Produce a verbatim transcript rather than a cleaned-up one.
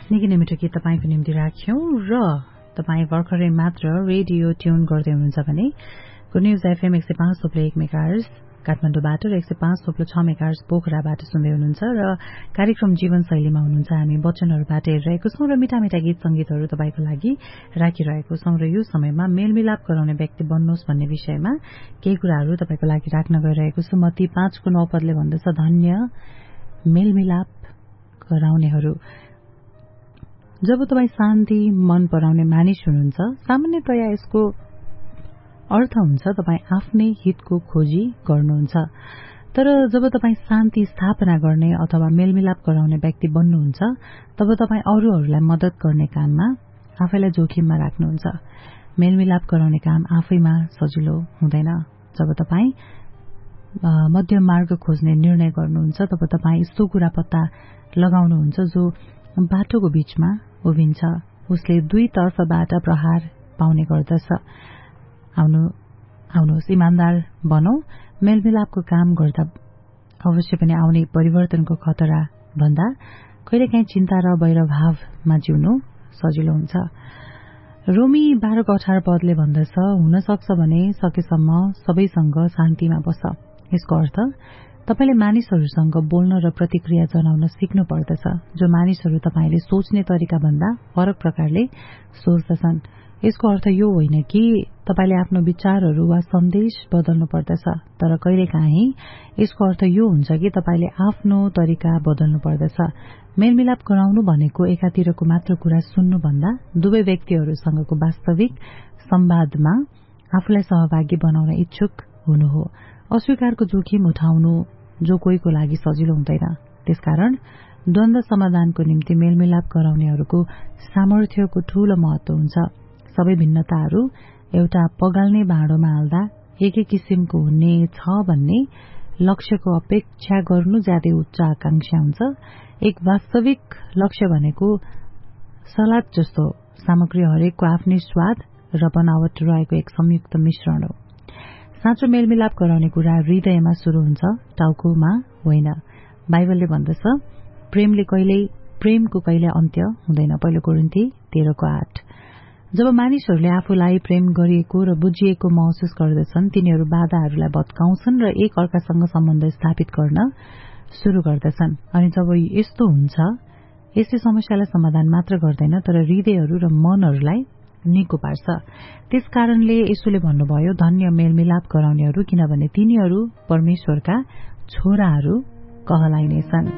निकै नै मिठो गीत तपाईँको निम्ति राख्यौं र तपाईँ भर्खरै मात्र रेडियो ट्युन गर्दै हुनुहुन्छ भने गुड न्यूज एफएम एक सय पाँच थोप्लो एक मेगाहर्ज काठमाडौँबाट र एक सय पाँच थोप्लो छ मेगाहर्ज पोखराबाट सुन्दै हुनुहुन्छ र कार्यक्रम जीवनशैलीमा हुनुहुन्छ। हामी वचनहरूबाट हेरिरहेको छौं र मिठा मिठा गीत संगीतहरू तपाईँको लागि राखिरहेको छौं र यो समयमा मेलमिलाप गराउने व्यक्ति बन्नुहोस् भन्ने विषयमा केही कुराहरू तपाईँको लागि राख्न गइरहेको छु। मती पाँचको नौ पदले भन्दछ, धन्य मेलमिलाप गराउनेहरू। जब तपाईँ शान्ति मन पराउने मानिस हुनुहुन्छ, सामान्यतया यसको अर्थ हुन्छ तपाईँ आफ्नै हितको खोजी गर्नुहुन्छ। तर जब तपाईँ शान्ति स्थापना गर्ने अथवा मेलमिलाप गराउने व्यक्ति बन्नुहुन्छ, तब तपाईँ अरूहरूलाई मद्दत गर्ने काममा आफैलाई जोखिममा राख्नुहुन्छ। मेलमिलाप गराउने काम आफैमा सजिलो हुँदैन। जब तपाईँ मध्यम मार्ग खोज्ने निर्णय गर्नुहुन्छ, तब तपाईँ यस्तो कुरा पत्ता लगाउनुहुन्छ जो बाटोको बीचमा उभिन्छ। उसले दुई तर्फबाट प्रहार पाउने गर्दछ। आउनु आउनुहोस् इमान्दार बनौं। मेलमिलापको काम गर्दा अवश्य पनि आउने परिवर्तनको खतरा भन्दा कहिलेकाहीँ चिन्ता र वैरभावमा जिउनु सजिलो हुन्छ। रोमी बाह्रको अठार पदले भन्दछ, हुन सक्छ भने सकेसम्म सबैसँग शान्तिमा बस। यसको अर्थ तपाईले मानिसहरूसँग बोल्न र प्रतिक्रिया जनाउन सिक्नु पर्दछ, जो मानिसहरू तपाईले सोच्ने तरिका भन्दा फरक प्रकारले सोच्दछन्। यसको अर्थ यो होइन कि तपाईले आफ्नो विचारहरू वा सन्देश बदल्नु पर्दछ, तर कहिलेकाहीँ यसको अर्थ यो हुन्छ कि तपाईले आफ्नो तरिका बदल्नु पर्दछ। मेलमिलाप गराउनु भनेको एकातिरको मात्र कुरा सुन्नु भन्दा दुवै व्यक्तिहरूसँगको वास्तविक संवादमा आफूलाई सहभागी बनाउन इच्छुक हुनु हो। अस्वीकारको जोखिम उठाउनु जो कोहीको लागि सजिलो हुँदैन। त्यसकारण द्वन्द्व समाधानको निम्ति मेलमिलाप गराउनेहरूको सामर्थ्यको ठूलो महत्व हुन्छ। सबै भिन्नताहरू एउटा पगाल्ने भाँडोमा हाल्दा एकै किसिमको हुने छ भन्ने लक्ष्यको अपेक्षा गर्नु ज्यादै उच्च आकांक्षा हुन्छ। एक वास्तविक लक्ष्य भनेको सलाद जस्तो सामग्री हरेकको आफ्नै स्वाद र बनावट रहेको एक संयुक्त मिश्रण हो। साँचो मेलमिलाप गराउने कुरा हृदयमा शुरू हुन्छ, टाउकोमा होइन। बाइबलले भन्दछ, प्रेमले कहिल्यै प्रेमको कहिल्यै अन्त्य हुँदैन। पहिलो कोरिन्थी तेह्रको आठ। जब मानिसहरूले आफूलाई प्रेम गरिएको र बुझिएको महसुस गर्दछन्, तिनीहरू बाधाहरूलाई भत्काउँछन् र एक अर्कासँग सम्बन्ध स्थापित गर्न शुरू गर्दछन्। अनि जब यस्तो हुन्छ, यसले समस्यालाई समाधान मात्र गर्दैन, तर हृदयहरू र मनहरूलाई निको पार्छ। त्यसकारणले यसोले भन्नुभयो, धन्य मेलमिलाप गराउनेहरू, किनभने तिनीहरू परमेश्वरका छोराहरू कहलाइनेछन्।